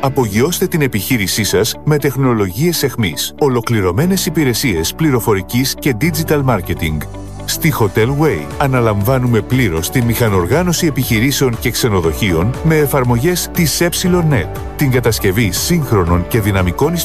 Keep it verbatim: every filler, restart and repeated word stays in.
Απογειώστε την επιχείρησή σας με τεχνολογίες εχμής, ολοκληρωμένες υπηρεσίες πληροφορικής και digital marketing. Στη Hotel Way αναλαμβάνουμε πλήρως τη μηχανοργάνωση επιχειρήσεων και ξενοδοχείων με εφαρμογές της ε νετ, την κατασκευή σύγχρονων και δυναμικών